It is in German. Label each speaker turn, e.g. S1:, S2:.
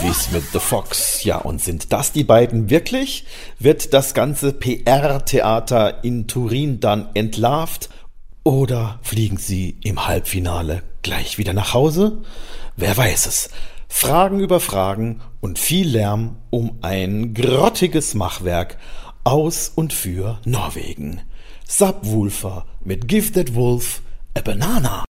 S1: Movies with the Fox. Ja, und sind das die beiden wirklich? Wird das ganze PR-Theater in Turin dann entlarvt? Oder fliegen sie im Halbfinale gleich wieder nach Hause? Wer weiß es. Fragen über Fragen und viel Lärm um ein grottiges Machwerk aus und für Norwegen. Subwoofer mit Give That Wolf a Banana.